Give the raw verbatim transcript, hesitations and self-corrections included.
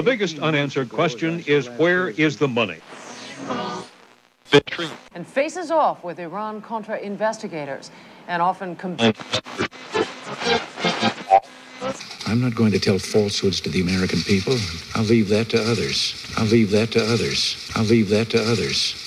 biggest unanswered question is, where is the money? And faces off with Iran-Contra investigators and often... Com- I'm not going to tell falsehoods to the American people. I'll leave that to others. I'll leave that to others. I'll leave that to others.